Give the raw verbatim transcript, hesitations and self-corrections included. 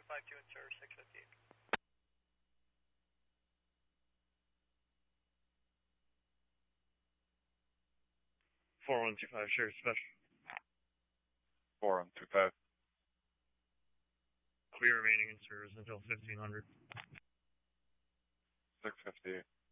five two in service, six fifty. four one two five, share special. four one two five. Clear remaining in service until fifteen hundred. six fifty.